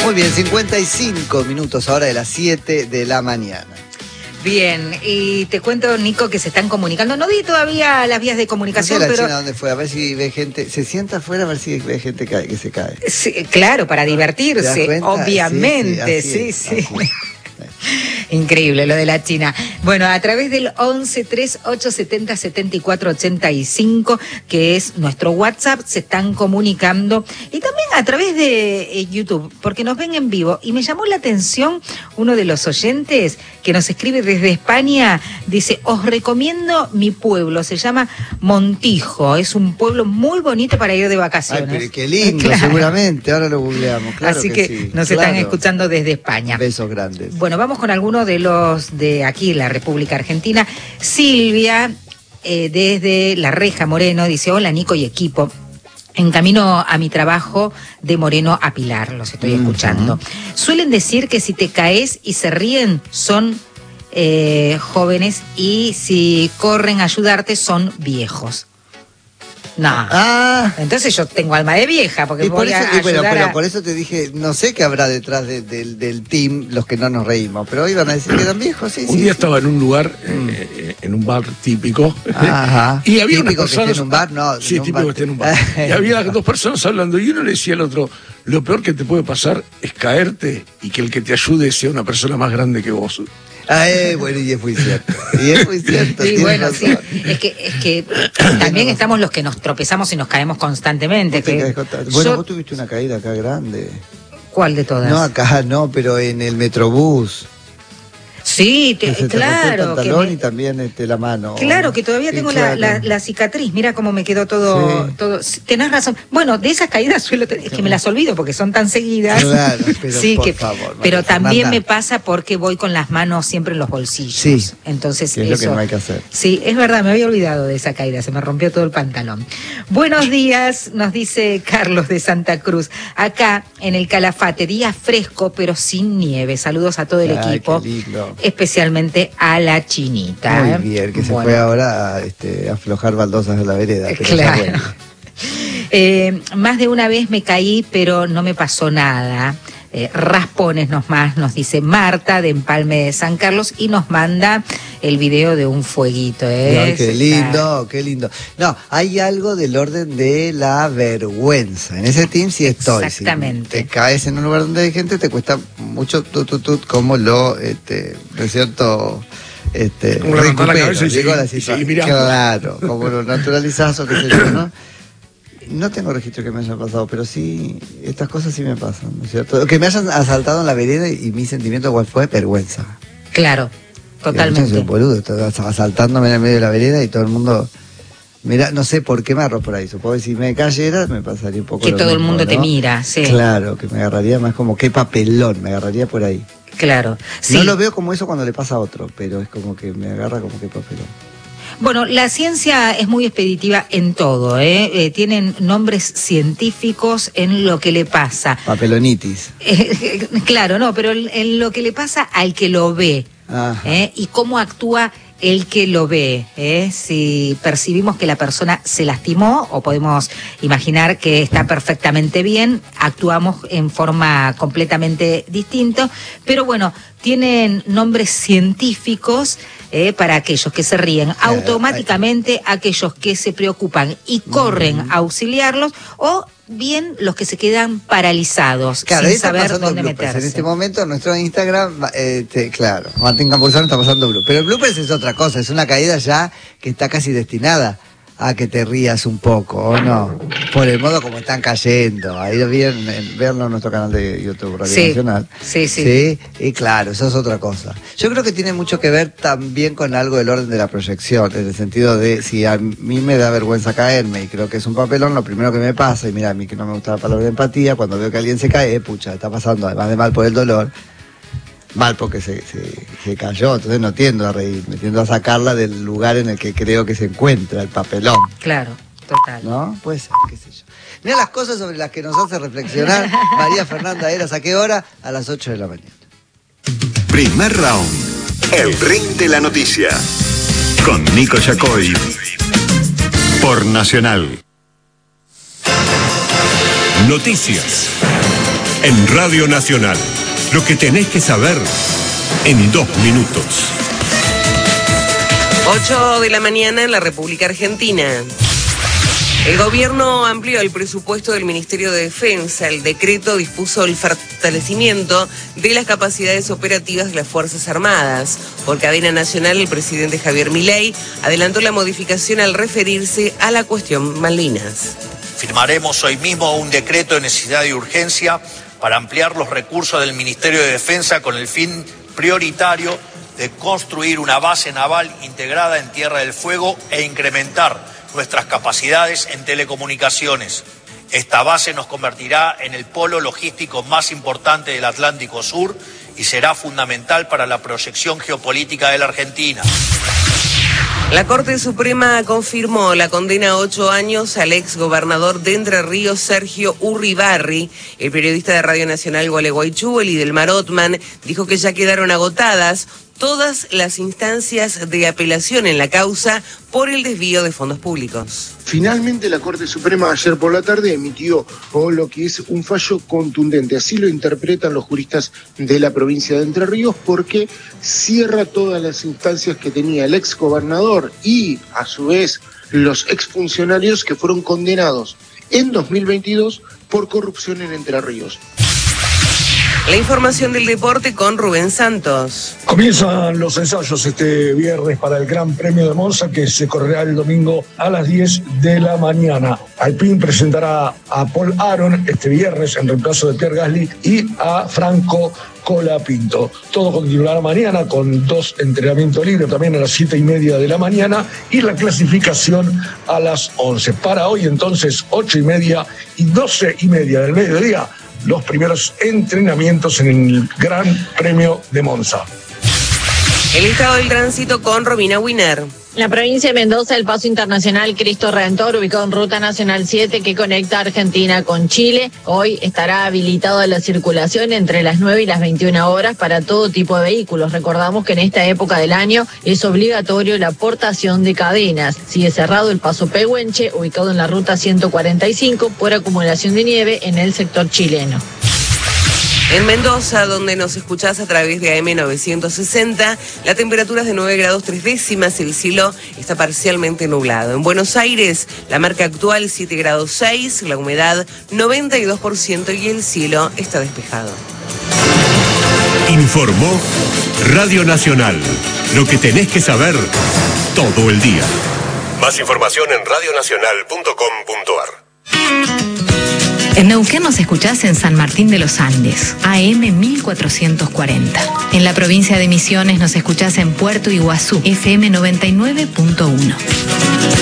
Muy bien, 55 minutos ahora de las 7 de la mañana. Bien, y te cuento, Nico, que se están comunicando. No di todavía las vías de comunicación, No sé la pero... China dónde fue, a ver si ve gente, se sienta afuera a ver si ve gente que se cae. Sí, claro, para divertirse, obviamente, sí. Increíble lo de la China. Bueno, a través del 1138707485, que es nuestro WhatsApp, se están comunicando. Y también a través de YouTube, porque nos ven en vivo. Y me llamó la atención uno de los oyentes que nos escribe desde España. Dice, os recomiendo mi pueblo, se llama Montijo. Es un pueblo muy bonito para ir de vacaciones. Ay, pero qué lindo, claro. Seguramente, ahora lo googleamos. Claro. Así que sí, nos están escuchando desde España. Besos grandes. Bueno, vamos con algunos de los de aquí, la República Argentina. Silvia, desde La Reja, Moreno, dice, hola Nico y equipo. En camino a mi trabajo de Moreno a Pilar, los estoy escuchando. Suelen decir que si te caes y se ríen son jóvenes y si corren a ayudarte son viejos. No. Entonces yo tengo alma de vieja porque y voy a ayudar pero por eso te dije, no sé qué habrá detrás del team los que no nos reímos, pero hoy van a decir que eran viejos, sí. Un día estaba en un lugar, en un bar típico. Ajá. Y había típico unas personas, que esté en un bar, no. Sí, típico que esté en un bar. Y había dos personas hablando y uno le decía al otro, lo peor que te puede pasar es caerte y que el que te ayude sea una persona más grande que vos. Bueno, y es muy cierto. Sí, bueno, sí. Es que también estamos los que nos tropezamos y nos caemos constantemente. Bueno, vos tuviste una caída acá grande. ¿Cuál de todas? No, acá no, pero en el Metrobús. Sí, claro. El pantalón y también la mano. Claro, que todavía tengo la cicatriz. Mira cómo me quedó todo. Tenés razón. Bueno, de esas caídas suelo es que me las olvido porque son tan seguidas. Claro, pero sí, por favor. Pero también me pasa porque voy con las manos siempre en los bolsillos. Sí. Entonces es lo que no hay que hacer. Sí, es verdad, me había olvidado de esa caída, se me rompió todo el pantalón. Buenos días, nos dice Carlos de Santa Cruz. Acá en el Calafate, día fresco pero sin nieve. Saludos a todo el equipo. Qué lindo. Especialmente a la Chinita. Muy bien, que se fue ahora a aflojar baldosas de la vereda. Pero claro. Más de una vez me caí, pero no me pasó nada. Raspones nos dice Marta de Empalme de San Carlos y nos manda el video de un fueguito. Ay, qué lindo, qué lindo. No, hay algo del orden de la vergüenza. En ese team sí estoy. Exactamente. Si te caes en un lugar donde hay gente, te cuesta mucho como lo, ¿no es cierto? Recupero, digo la situación. Claro, como lo naturalizás o qué sé yo, ¿no? No tengo registro que me haya pasado, pero sí, estas cosas sí me pasan, ¿no es cierto? Que me hayan asaltado en la vereda y mi sentimiento igual fue vergüenza. Claro, totalmente. Soy un boludo, estaba asaltándome en el medio de la vereda y todo el mundo... Mira, no sé por qué me agarro por ahí. Supongo que si me cayera me pasaría un poco que lo todo mismo, el mundo, ¿no? Te mira, sí. Claro, que me agarraría más como qué papelón, me agarraría por ahí. Claro, sí. No lo veo como eso cuando le pasa a otro, pero es como que me agarra como qué papelón. Bueno, la ciencia es muy expeditiva en todo, tienen nombres científicos en lo que le pasa. Papelonitis. Claro, no, pero en lo que le pasa al que lo ve, y cómo actúa el que lo ve, si percibimos que la persona se lastimó o podemos imaginar que está perfectamente bien, actuamos en forma completamente distinta, pero bueno, tienen nombres científicos para aquellos que se ríen, automáticamente aquellos que se preocupan y corren a auxiliarlos o bien los que se quedan paralizados sin saber dónde meterse. En este momento en nuestro Instagram, claro, Martín Campuzano está pasando blooper. Pero el bloopers es otra cosa, es una caída ya que está casi destinada a que te rías un poco, ¿o no? Por el modo como están cayendo. Ahí verlo en nuestro canal de YouTube, Radio Nacional. Sí, y claro, eso es otra cosa. Yo creo que tiene mucho que ver también con algo del orden de la proyección, en el sentido de si a mí me da vergüenza caerme y creo que es un papelón, lo primero que me pasa, y mira, a mí que no me gusta la palabra de empatía, cuando veo que alguien se cae, pucha, está pasando además de mal por el dolor, mal porque se cayó, entonces no tiendo a reír, me tiendo a sacarla del lugar en el que creo que se encuentra el papelón. Claro, total. ¿No? Puede ser, qué sé yo. Mira las cosas sobre las que nos hace reflexionar María Fernanda Eras. ¿A qué hora? A las 8 de la mañana. Primer round. El ring de la noticia. Con Nico Yacoy. Por Nacional. Noticias. en Radio Nacional. Lo que tenés que saber en 2 minutos. 8 de la mañana en la República Argentina. El gobierno amplió el presupuesto del Ministerio de Defensa. El decreto dispuso el fortalecimiento de las capacidades operativas de las Fuerzas Armadas. Por cadena nacional, el presidente Javier Milei adelantó la modificación al referirse a la cuestión Malvinas. Firmaremos hoy mismo un decreto de necesidad y urgencia para ampliar los recursos del Ministerio de Defensa con el fin prioritario de construir una base naval integrada en Tierra del Fuego e incrementar nuestras capacidades en telecomunicaciones. Esta base nos convertirá en el polo logístico más importante del Atlántico Sur y será fundamental para la proyección geopolítica de la Argentina. La Corte Suprema confirmó la condena a 8 años al exgobernador de Entre Ríos, Sergio Urribarri. El periodista de Radio Nacional Gualeguaychú, Elidelmar Ottman, dijo que ya quedaron agotadas todas las instancias de apelación en la causa por el desvío de fondos públicos. Finalmente la Corte Suprema ayer por la tarde emitió lo que es un fallo contundente, así lo interpretan los juristas de la provincia de Entre Ríos, porque cierra todas las instancias que tenía el exgobernador y a su vez los exfuncionarios que fueron condenados en 2022 por corrupción en Entre Ríos. La información del deporte con Rubén Santos. Comienzan los ensayos este viernes para el Gran Premio de Monza, que se correrá el domingo a las 10 de la mañana. Alpine presentará a Paul Aron este viernes en reemplazo de Pierre Gasly y a Franco Colapinto. Todo continuará mañana con 2 entrenamientos libres, también a las 7:30 de la mañana, y la clasificación a las 11. Para hoy entonces 8:30 y 12:30 del mediodía, los primeros entrenamientos en el Gran Premio de Monza. El estado del tránsito con Romina Winer. En la provincia de Mendoza, el paso internacional Cristo Redentor, ubicado en Ruta Nacional 7, que conecta Argentina con Chile. Hoy estará habilitada la circulación entre las 9 y las 21 horas para todo tipo de vehículos. Recordamos que en esta época del año es obligatorio la portación de cadenas. Sigue cerrado el paso Pehuenche, ubicado en la Ruta 145, por acumulación de nieve en el sector chileno. En Mendoza, donde nos escuchás a través de AM 960, la temperatura es de 9 grados 3 décimas, el cielo está parcialmente nublado. En Buenos Aires, la marca actual 7 grados 6, la humedad 92% y el cielo está despejado. Informó Radio Nacional. Lo que tenés que saber todo el día. Más información en radionacional.com.ar. En Neuquén nos escuchás en San Martín de los Andes, AM 1440. En la provincia de Misiones nos escuchás en Puerto Iguazú, FM 99.1.